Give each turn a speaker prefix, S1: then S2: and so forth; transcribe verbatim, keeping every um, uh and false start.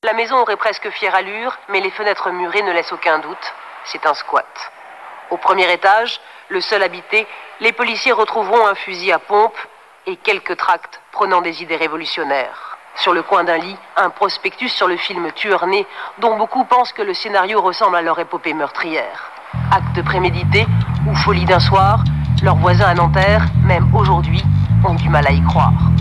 S1: La maison aurait presque fière allure, mais les fenêtres murées ne laissent aucun doute. C'est un squat. Au premier étage, le seul habité, les policiers retrouveront un fusil à pompe et quelques tracts prônant des idées révolutionnaires. Sur le coin d'un lit, un prospectus sur le film Tueur né, dont beaucoup pensent que le scénario ressemble à leur épopée meurtrière. Acte prémédité ou folie d'un soir, leurs voisins à Nanterre, même aujourd'hui, ont du mal à y croire.